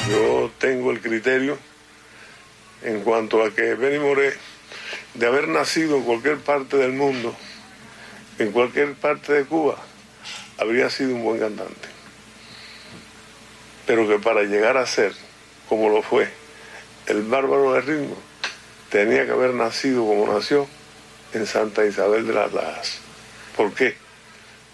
Yo tengo el criterio en cuanto a que Benny Moré, de haber nacido en cualquier parte del mundo, en cualquier parte de Cuba, habría sido un buen cantante. Pero que para llegar a ser, como lo fue, el bárbaro de ritmo, tenía que haber nacido como nació en Santa Isabel de las Lajas. ¿Por qué?